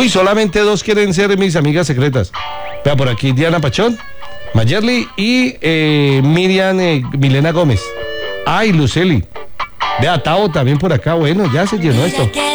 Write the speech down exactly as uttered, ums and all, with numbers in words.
Uy, solamente dos quieren ser mis amigas secretas. Vea, por aquí Diana Pachón, Mayerly y eh, Miriam eh, Milena Gómez. Ay, Luceli. Vea, Tao también por acá. Bueno, ya se llenó esto.